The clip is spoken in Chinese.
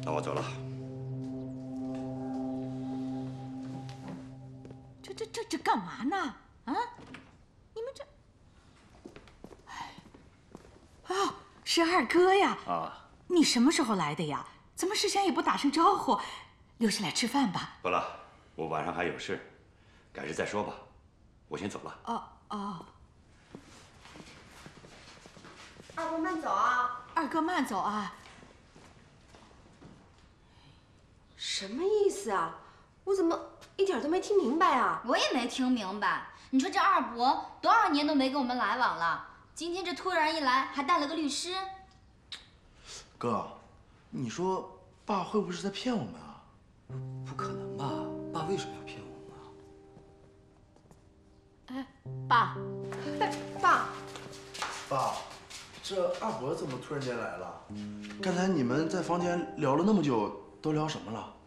那我走了。 这干嘛呢？啊，你们这……哎，哦，是二哥呀！ 啊， 你什么时候来的呀？怎么事先也不打声招呼？留下来吃饭吧。 不了，我晚上还有事，改日再说吧。我先走了。 哦。 二哥慢走啊！ 二哥慢走啊！ 什么意思啊？我怎么一点都没听明白啊？ 我也没听明白。你说这二伯多少年都没跟我们来往了，今天这突然一来，还带了个律师。 哥，你说爸会不会是在骗我们啊？ 不可能吧？爸为什么要骗我们啊？ 哎，爸， 爸， 爸，这二伯怎么突然间来了？刚才你们在房间聊了那么久，都聊什么了？